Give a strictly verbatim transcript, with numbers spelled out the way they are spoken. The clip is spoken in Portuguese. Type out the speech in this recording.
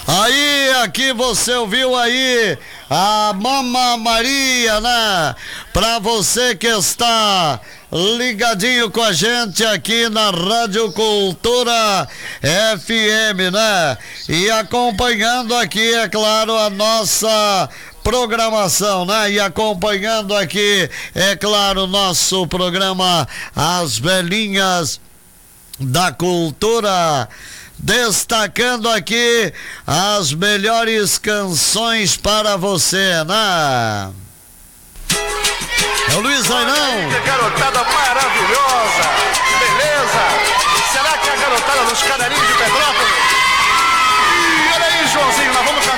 Aí, aqui você ouviu aí a Mama Maria, né? Pra você que está ligadinho com a gente aqui na Rádio Cultura F M, né? E acompanhando aqui, é claro, a nossa programação, né? E acompanhando aqui, é claro, nosso programa As Velhinhas da Cultura, destacando aqui as melhores canções para você, né? É o Luiz Ainão. Que garotada maravilhosa, beleza? Será que é a garotada dos Canarinhos de Petrópolis? E olha aí, Joãozinho, nós vamos cantar